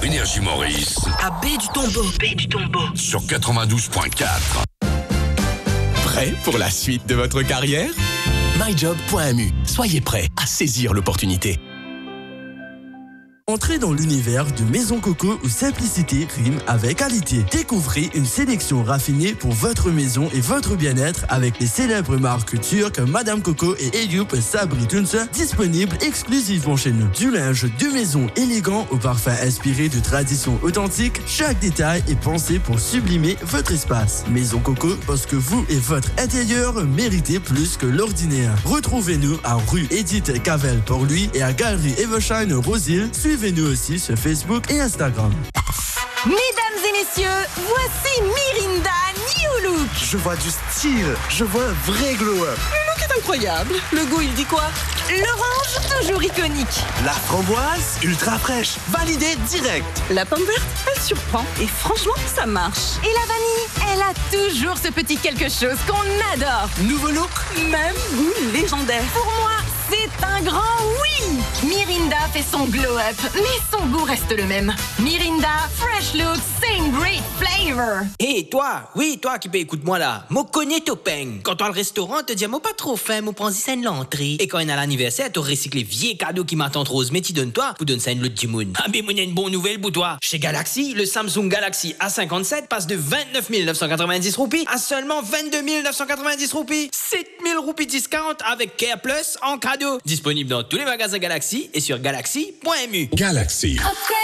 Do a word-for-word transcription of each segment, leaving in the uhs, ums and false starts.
Énergie Maurice. À baie du Tombeau. Baie du Tombeau. Sur quatre-vingt-douze point quatre. Prêt pour la suite de votre carrière? my job point m u. Soyez prêts à saisir l'opportunité. Entrez dans l'univers de Maison Coco où simplicité rime avec qualité. Découvrez une sélection raffinée pour votre maison et votre bien-être avec les célèbres marques turques Madame Coco et Eyüp Sabri Tunç disponibles exclusivement chez nous. Du linge de maison élégant au parfum inspiré de traditions authentiques, chaque détail est pensé pour sublimer votre espace. Maison Coco, parce que vous et votre intérieur méritez plus que l'ordinaire. Retrouvez-nous à rue Edith Cavell pour lui et à Galerie Evershine Rosil. Suivez-nous aussi sur Facebook et Instagram. Mesdames et messieurs, voici Mirinda New Look. Je vois du style, je vois un vrai glow-up. Le look est incroyable. Le goût, il dit quoi? L'orange, toujours iconique. La framboise, ultra fraîche, validée direct. La pomme verte, elle surprend. Et franchement, ça marche. Et la vanille, elle a toujours ce petit quelque chose qu'on adore. Nouveau look, même goût légendaire. Pour moi, c'est un grand oui. Mirinda fait son glow-up, mais son goût reste le même. Mirinda, fresh look, same great flavor. Hé, hey, toi, oui, toi qui peux écoute-moi là. Mo connais ton pain. Quand toi le restaurant, te dis, mo pas trop faim, mo prends ça de l'entrée. Et quand il y a l'anniversaire, tu recycles les vieux cadeaux qui m'attendent rose, mais tu donnes toi, pour donner ça une l'autre dimoun. Ah, mais mon a une bonne nouvelle pour toi. Chez Galaxy, le Samsung Galaxy A cinquante-sept passe de vingt-neuf mille neuf cent quatre-vingt-dix roupies à seulement vingt-deux mille neuf cent quatre-vingt-dix roupies. sept mille roupies discount avec Care Plus en cadeau. Disponible dans tous les magasins Galaxy et sur galaxy point m u. Galaxy.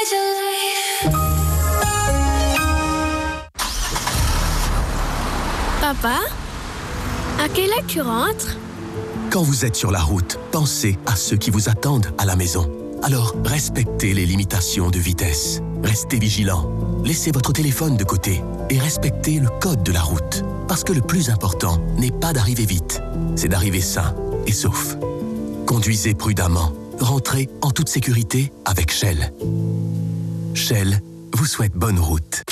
Papa, à quelle heure tu rentres? Quand vous êtes sur la route, pensez à ceux qui vous attendent à la maison. Alors, respectez les limitations de vitesse. Restez vigilants. Laissez votre téléphone de côté et respectez le code de la route. Parce que le plus important n'est pas d'arriver vite, c'est d'arriver sain et sauf. Conduisez prudemment. Rentrez en toute sécurité avec Shell. Shell vous souhaite bonne route.